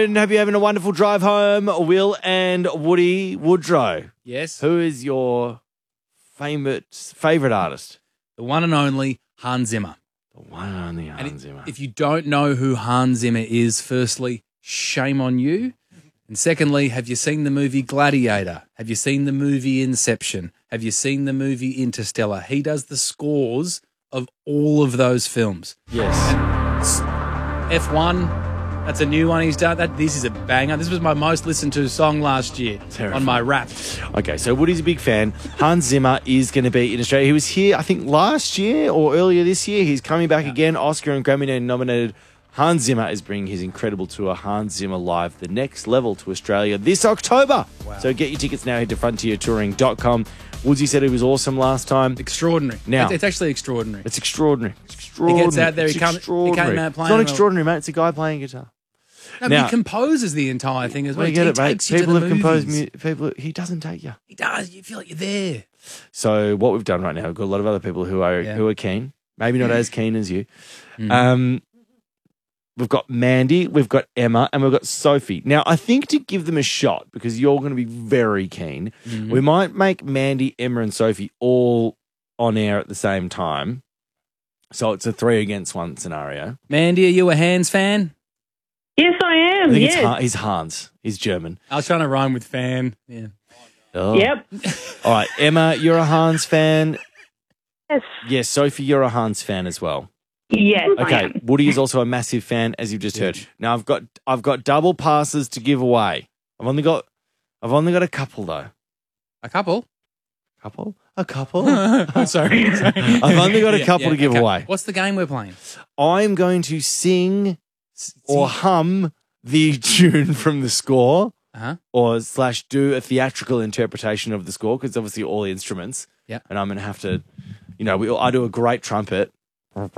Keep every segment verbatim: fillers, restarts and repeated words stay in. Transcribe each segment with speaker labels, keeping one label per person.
Speaker 1: And have you having a wonderful drive home, Will and Woody Woodrow?
Speaker 2: Yes.
Speaker 1: Who is your favourite favourite artist?
Speaker 2: The one and only Hans Zimmer.
Speaker 1: The one and only
Speaker 2: And
Speaker 1: Hans
Speaker 2: it-
Speaker 1: Zimmer.
Speaker 2: if you don't know who Hans Zimmer is, firstly, shame on you. And secondly, have you seen the movie Gladiator? Have you seen the movie Inception? Have you seen the movie Interstellar? He does the scores of all of those films.
Speaker 1: Yes.
Speaker 2: F one, that's a new one he's done. That This is a banger. This was my most listened to song last year
Speaker 1: Terrifying.
Speaker 2: on my rap.
Speaker 1: Okay, so Woody's a big fan. Hans Zimmer is going to be in Australia. He was here, I think, last year or earlier this year. He's coming back again. Oscar and Grammy nominated. Hans Zimmer is bringing his incredible tour, Hans Zimmer Live, the next level, to Australia this October. Wow. So get your tickets now. Head to frontier touring dot com. Woodsy said it was awesome last time.
Speaker 2: Extraordinary.
Speaker 1: Now-
Speaker 2: It's, it's actually extraordinary.
Speaker 1: It's extraordinary. It's extraordinary.
Speaker 2: He gets out there, he
Speaker 1: It's
Speaker 2: come- he came
Speaker 1: extraordinary.
Speaker 2: out
Speaker 1: It's
Speaker 2: playing
Speaker 1: not
Speaker 2: a-
Speaker 1: extraordinary, mate. It's a guy playing guitar.
Speaker 2: No, but
Speaker 1: Now-
Speaker 2: he composes the entire thing as well.
Speaker 1: Well, you
Speaker 2: He
Speaker 1: get it, mate.
Speaker 2: takes you
Speaker 1: People
Speaker 2: to
Speaker 1: have
Speaker 2: the
Speaker 1: composed
Speaker 2: movies.
Speaker 1: mu- people. He doesn't take you.
Speaker 2: He does. You feel like you're there.
Speaker 1: So what we've done right now, we've got a lot of other people who are
Speaker 2: Yeah.
Speaker 1: who are keen, maybe not as keen as you.
Speaker 2: Mm.
Speaker 1: Um, we've got Mandy, we've got Emma, and we've got Sophie. Now, I think to give them a shot, because you're going to be very keen,
Speaker 2: Mhm.
Speaker 1: we might make Mandy, Emma, and Sophie all on air at the same time. So it's a three against one scenario.
Speaker 2: Mandy, are you a Hans fan?
Speaker 3: Yes, I am.
Speaker 1: I think
Speaker 3: yes.
Speaker 1: it's Han- he's Hans. He's German.
Speaker 2: I was trying to rhyme with fan. Yeah.
Speaker 1: Oh.
Speaker 3: Yep.
Speaker 1: All right, Emma, you're a Hans fan.
Speaker 3: Yes.
Speaker 1: Yes, Sophie, you're a Hans fan as well.
Speaker 3: Yes. I
Speaker 1: Okay,
Speaker 3: am.
Speaker 1: Woody is also a massive fan, as you've just heard. Now I've got I've got double passes to give away. I've only got I've only got a couple though.
Speaker 2: A couple?
Speaker 1: Couple? A couple?
Speaker 2: Sorry. sorry.
Speaker 1: I've only got a
Speaker 2: Yeah,
Speaker 1: couple
Speaker 2: yeah,
Speaker 1: to give
Speaker 2: okay.
Speaker 1: away.
Speaker 2: What's the game we're playing?
Speaker 1: I'm going to sing or hum the tune from the score,
Speaker 2: Uh-huh.
Speaker 1: or slash do a theatrical interpretation of the score, because obviously all the instruments.
Speaker 2: Yeah.
Speaker 1: And I'm going to have to, you know, we, I do a great trumpet. But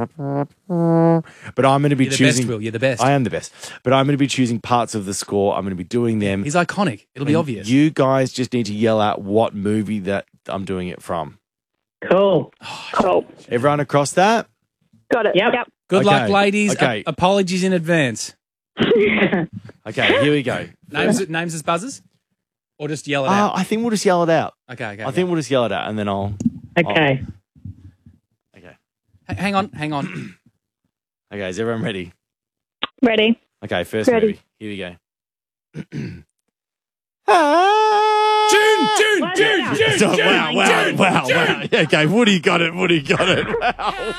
Speaker 1: I'm going to be
Speaker 2: You're the
Speaker 1: choosing.
Speaker 2: best, Will. You're the best.
Speaker 1: I am the best. But I'm going to be choosing parts of the score. I'm going to be doing them.
Speaker 2: He's iconic. It'll be
Speaker 1: And
Speaker 2: obvious.
Speaker 1: You guys just need to yell out what movie that I'm doing it from.
Speaker 3: Cool.
Speaker 2: Oh,
Speaker 3: Cool.
Speaker 1: Everyone across that?
Speaker 3: Got it. Yep.
Speaker 2: Good
Speaker 1: Okay,
Speaker 2: luck, ladies.
Speaker 1: okay.
Speaker 2: A- apologies in advance.
Speaker 1: Okay, here we go.
Speaker 2: Names, names as buzzers? Or just yell it
Speaker 1: Uh,
Speaker 2: out?
Speaker 1: I think we'll just yell it out.
Speaker 2: Okay, okay.
Speaker 1: I think we'll just yell it out, and then I'll.
Speaker 3: Okay.
Speaker 1: Okay.
Speaker 2: H- hang on, hang on.
Speaker 1: Okay, is everyone ready?
Speaker 3: Ready.
Speaker 1: Okay, first
Speaker 3: Ready.
Speaker 1: movie. Here we go. Ah!
Speaker 2: June, June, June, June,
Speaker 1: So-
Speaker 2: June,
Speaker 1: wow, wow,
Speaker 2: June,
Speaker 1: wow,
Speaker 2: June.
Speaker 1: wow. Yeah, okay, Woody got it. Woody got it. Wow,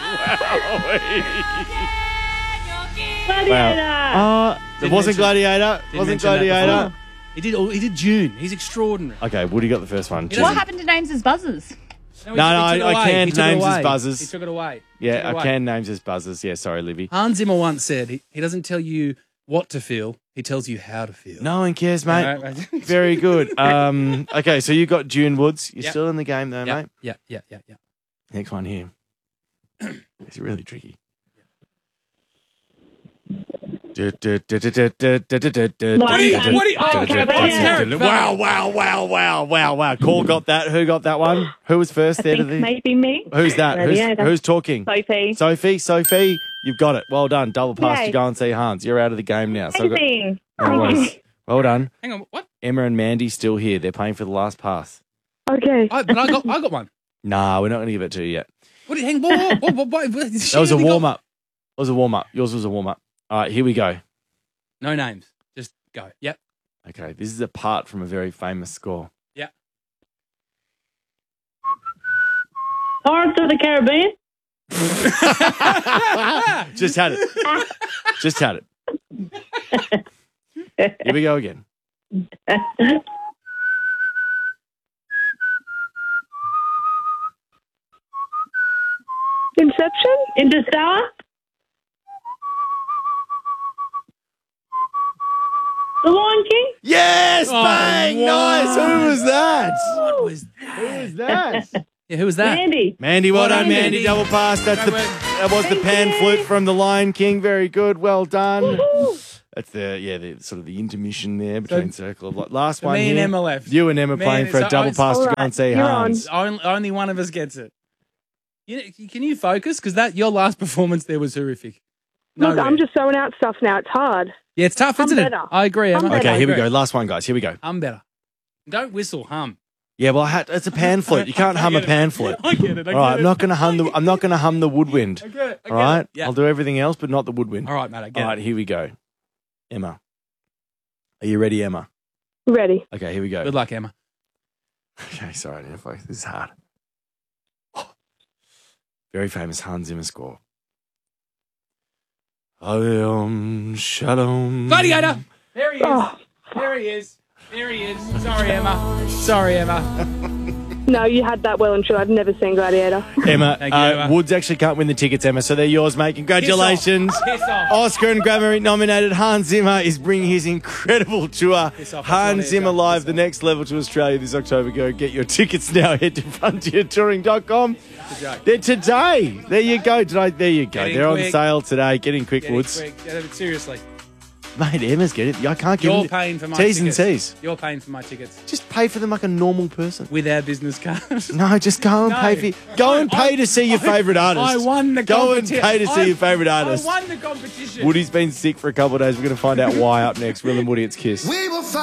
Speaker 1: wow.
Speaker 3: Gladiator.
Speaker 1: Wow. Uh, it
Speaker 2: Didn't
Speaker 1: wasn't
Speaker 2: mention-
Speaker 1: Gladiator.
Speaker 2: Didn't
Speaker 1: Wasn't
Speaker 2: mention that
Speaker 1: Gladiator.
Speaker 2: before. He did. oh, He did June. He's extraordinary.
Speaker 1: Okay, Woody got the first one.
Speaker 2: He
Speaker 1: June.
Speaker 2: doesn't-
Speaker 4: What happened to names as buzzers?
Speaker 2: he
Speaker 1: No,
Speaker 2: took-
Speaker 1: no,
Speaker 2: he took
Speaker 1: I-
Speaker 2: it
Speaker 1: I
Speaker 2: away.
Speaker 1: canned
Speaker 2: He took it
Speaker 1: names as
Speaker 2: away.
Speaker 1: buzzers.
Speaker 2: He took it away. Took it
Speaker 1: Yeah, I
Speaker 2: away.
Speaker 1: can names as buzzers. Yeah, sorry, Libby.
Speaker 2: Hans Zimmer once said he, he doesn't tell you what to feel. He tells you how to feel.
Speaker 1: No one cares, mate.
Speaker 2: All right, right.
Speaker 1: Very good. Um, okay, so you got June Woods. You're
Speaker 2: Yep.
Speaker 1: still in the game, though,
Speaker 2: Yeah,
Speaker 1: mate.
Speaker 2: yeah, yeah, yeah, yeah.
Speaker 1: Next one here. It's really tricky.
Speaker 2: What do you- what do you- oh,
Speaker 3: Carrot,
Speaker 2: carrot.
Speaker 1: Wow, wow, wow, wow, wow, wow. Call got that. Who got that one? Who was first
Speaker 3: I
Speaker 1: there to
Speaker 3: think
Speaker 1: the...
Speaker 3: maybe me.
Speaker 1: Who's that? Who's,
Speaker 3: Gladiator.
Speaker 1: who's talking?
Speaker 3: Sophie.
Speaker 1: Sophie, Sophie, you've got it. Well done. Double pass
Speaker 3: Yay.
Speaker 1: to go and see Hans. You're out of the game now. So I've got,
Speaker 3: Amazing.
Speaker 1: no worries. Well done.
Speaker 2: Hang on, what?
Speaker 1: Emma and Mandy still here. They're playing for the last pass.
Speaker 3: Okay.
Speaker 2: I, but I got, I got one.
Speaker 1: Nah, we're not going to give it to you yet.
Speaker 2: What? do you- Hang. Whoa, whoa, whoa, whoa, whoa, whoa.
Speaker 1: That was a warm up. That was a warm up. Yours was a warm up. All right, here we go.
Speaker 2: No names. Just go. Yep.
Speaker 1: Okay, this is a part from a very famous score.
Speaker 2: Yep.
Speaker 3: Pirates of the Caribbean.
Speaker 1: Just had it. Just had it. Here we go again.
Speaker 3: Inception. Interstellar. The Lion King.
Speaker 1: Yes,
Speaker 2: Oh,
Speaker 1: bang! Nice. Who was that?
Speaker 2: What was
Speaker 1: Who was that?
Speaker 2: Yeah, who was that?
Speaker 3: Mandy.
Speaker 1: Mandy, well
Speaker 2: Well
Speaker 1: done,
Speaker 2: done,
Speaker 1: Mandy.
Speaker 2: Mandy.
Speaker 1: Double pass. That's the
Speaker 2: Go,
Speaker 1: that was the
Speaker 3: Thank
Speaker 1: pan
Speaker 3: you.
Speaker 1: flute from the Lion King. Very good. Well done.
Speaker 3: Woohoo.
Speaker 1: That's the yeah, the sort of the intermission there between circle of Life. Last
Speaker 2: So
Speaker 1: one.
Speaker 2: me and
Speaker 1: here.
Speaker 2: Emma left.
Speaker 1: You and Emma
Speaker 2: Man,
Speaker 1: playing for a
Speaker 2: so-
Speaker 1: double
Speaker 2: oh,
Speaker 1: pass to go
Speaker 3: alright,
Speaker 1: and see
Speaker 3: you're on.
Speaker 1: Hans.
Speaker 2: Only, only one of us gets it. You know, can you focus? Because that your last performance there was horrific.
Speaker 5: Look,
Speaker 2: Nowhere.
Speaker 5: I'm just throwing out stuff now. It's hard.
Speaker 2: Yeah, it's tough,
Speaker 3: I'm
Speaker 2: isn't it?
Speaker 3: better.
Speaker 2: I agree, Emma.
Speaker 3: I'm better.
Speaker 1: Okay,
Speaker 2: I
Speaker 1: here we
Speaker 2: agree.
Speaker 1: go. Last one, guys. Here we go.
Speaker 2: Hum better. Don't whistle, hum.
Speaker 1: Yeah, well, I had, it's a pan flute. You can't hum a pan flute.
Speaker 2: I get it. I
Speaker 1: All right,
Speaker 2: get
Speaker 1: I'm
Speaker 2: it.
Speaker 1: not going to hum the. I'm not going to hum the woodwind.
Speaker 2: I get it. I get
Speaker 1: All right,
Speaker 2: it. Yeah.
Speaker 1: I'll do everything else, but not the woodwind.
Speaker 2: All right, mate. I get
Speaker 1: All right,
Speaker 2: it.
Speaker 1: here we go. Emma, are you ready, Emma?
Speaker 3: Ready.
Speaker 1: Okay, here we go.
Speaker 2: Good luck, Emma.
Speaker 1: Okay, sorry, I didn't focus. This is hard. Very famous Hans Zimmer score. Om Shalom.
Speaker 2: Gladiator. There he is.
Speaker 3: Oh,
Speaker 2: There he is. There he is. Sorry, Emma. Sorry, Emma.
Speaker 3: no, you had that well and true. I've never seen Gladiator.
Speaker 1: Emma,
Speaker 2: Thank you,
Speaker 1: uh,
Speaker 2: Emma.
Speaker 1: Woods actually can't win the tickets, Emma, so they're yours, mate. Congratulations.
Speaker 2: Piss off.
Speaker 1: Oscar and Grammy nominated Hans Zimmer is bringing his incredible tour.
Speaker 2: Piss off. That's
Speaker 1: Hans
Speaker 2: what
Speaker 1: Zimmer
Speaker 2: it is.
Speaker 1: Live,
Speaker 2: Piss
Speaker 1: the
Speaker 2: off.
Speaker 1: next level to Australia this October. Go get your tickets now. Head to frontier touring dot com.
Speaker 2: It's a joke.
Speaker 1: They're today. There you go. Today, there you go.
Speaker 2: Get in
Speaker 1: They're on
Speaker 2: quick.
Speaker 1: sale today. Get in quick,
Speaker 2: Get it
Speaker 1: Woods.
Speaker 2: quick. Yeah, but seriously.
Speaker 1: Mate, Emma's get it. I can't give
Speaker 2: You're
Speaker 1: them
Speaker 2: paying for my
Speaker 1: T's
Speaker 2: tickets.
Speaker 1: and C's.
Speaker 2: You're paying for my tickets.
Speaker 1: Just pay for them like a normal person.
Speaker 2: With our business card.
Speaker 1: No, just go and
Speaker 2: No.
Speaker 1: pay for. Go
Speaker 2: I-
Speaker 1: and pay
Speaker 2: I-
Speaker 1: to see your
Speaker 2: I-
Speaker 1: favourite artist.
Speaker 2: I won the
Speaker 1: Go and
Speaker 2: competition.
Speaker 1: pay to see
Speaker 2: I-
Speaker 1: your favourite artist.
Speaker 2: I won the competition.
Speaker 1: Woody's been sick for a couple of days. We're going to find out why up next. Will and Woody, it's Kiss.
Speaker 4: We will fight.